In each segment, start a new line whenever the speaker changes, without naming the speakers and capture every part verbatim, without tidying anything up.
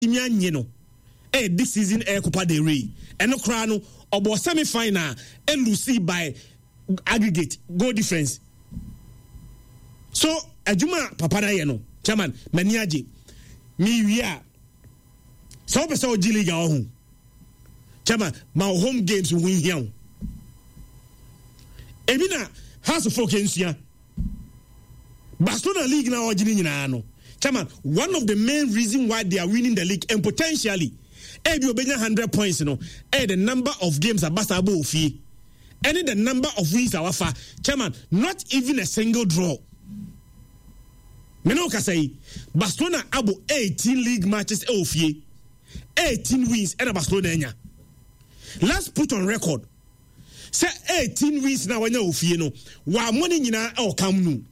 anye no eh this season eh Copa del Rey eno kra no obo semi final e lose by aggregate goal difference. So adwuma papa na ye no chairman mani age mi wia so be so G League a ho chairman my home games win here ebina house of fokensia Barcelona league na ojini nyina no chairman one of the main reason why they are winning the league and potentially ebi obenya one hundred points no eh the number of games abasa abo ofie and the number of wins awafa chairman not even a single draw. Meno kasai Barcelona abo eighteen league matches e ofie eighteen wins and Barcelona enya. Let's put on record say eighteen wins na wanya ofie no wa money nyina e okam nu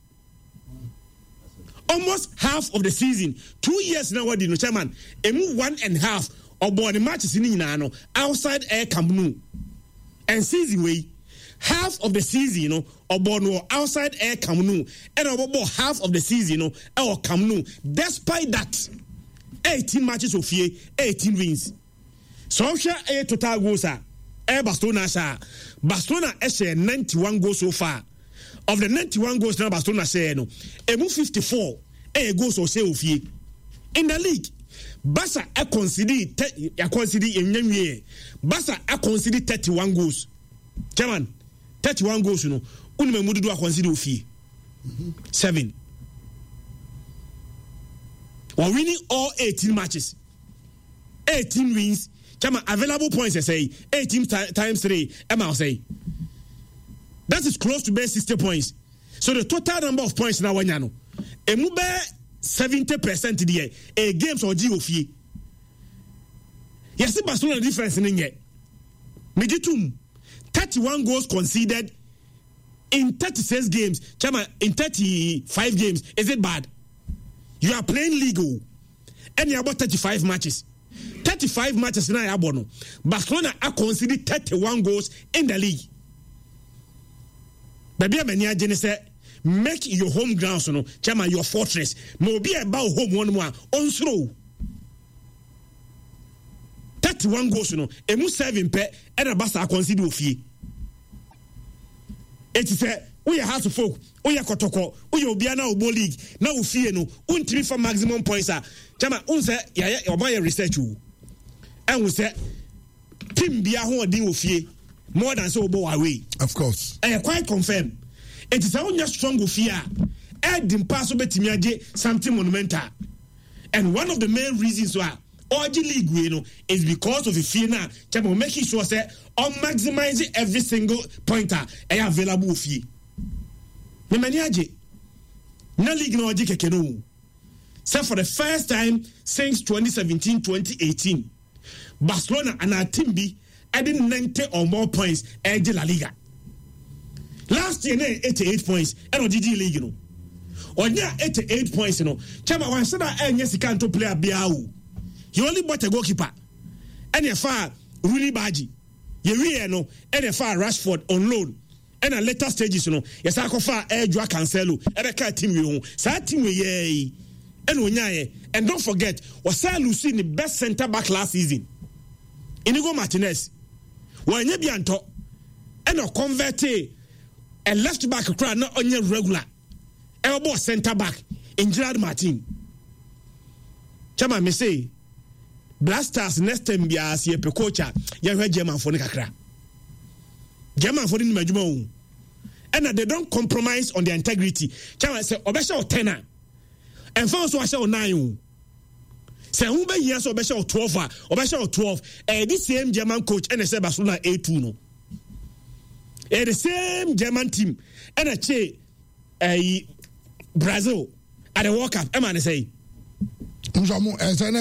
almost half of the season two years now what no chairman emu one and half of the matches ni nyina no outside air Camp Nou and season way half of the season you know or no outside air Camp Nou and about half of the season you know or Camp Nou. Despite that eighteen matches of year eighteen wins so share a total goals are air Barcelona sha Barcelona share ninety-one goals so far. Of the ninety-one goals now Barcelona share no emu fifty-four a goals or say of year in the league. Barca a consider a consider in year Barca a consider thirty-one goals chairman thirty-one goals you know unme mudu do a consider fee seven or winning all eighteen matches eighteen wins chairman available points I say eighteen t- times three Emma say that is close to base sixty points. So the total number of points now wanyano emu be seventy percent there a games or G of ye. Yes, Barcelona difference in yet. Meditum thirty-one goals conceded in thirty-six games. Chama in thirty-five games. Is it bad? You are playing legal and you about thirty-five matches. thirty-five matches now abono. Barcelona are conceded thirty-one goals in the league. Baby amenya jene say make your home ground so no chama your fortress no be about home one more on slow thirty-one goals no emu seven pe e na Barca consider ofie it say we house of folk we kotoko we obia na obo league na ofie no untimi for maximum points ah chama un say ya ya obo ya research o and we say team bia ho odin ofie more than so obo away
of course
I quite confirm. It is only strong of fear. Add impossible to something monumental. And one of the main reasons why O G League you know, is because of the fear now. Chamo making sure say on maximizing every single pointer is available for you. Me maniaje. Na league no oji keke no. So for the first time since twenty seventeen twenty eighteen, Barcelona and our team be adding ninety or more points at La Liga. Last year, eighty-eight points, and on G G League, you know. On yeah, eighty-eight points, you know. Chama, one said that yes, he can't play a Biao. He only bought a goalkeeper. And a far Rooney Badji. You know, and a far Rashford on loan. And a later stages, you know. Yes, I can far Air Joa Cancelo. And a cat team, you know. Sad team, yay. And when and don't forget, was Sir Lucy the best centre back last season. Inigo Martinez. When you be on top, and a converted. A left back crowd not on your regular elbow center back in Gerard Martin. Chama me say Blasters next time be as ye pe coach ya hwe German for kakra. German for ni majuma and they don't compromise on their integrity. Chama say obesha o ten and for so o nine. Say who be here so obesha o twelve obesha o twelve eh this same German coach and say Barcelona A two no. Eh, the same German team and a che a Brazil at the World Cup. Am I say
seven?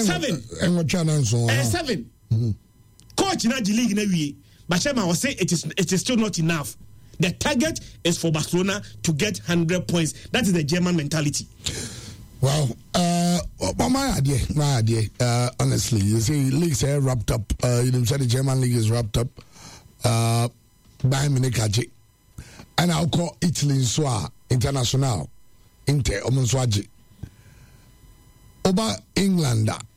Uh, seven. Mm-hmm. Coach in the league in a but Chema was say it is it is still not enough. The target is for Barcelona to get hundred points. That is the German mentality.
Well, uh, my idea, my idea. Uh, honestly, you see, leagues are wrapped up. Uh, you know, say the German league is wrapped up. Uh. Bayern Munich aje and I'll call Italy Soa International Inter Omonswaji Oba England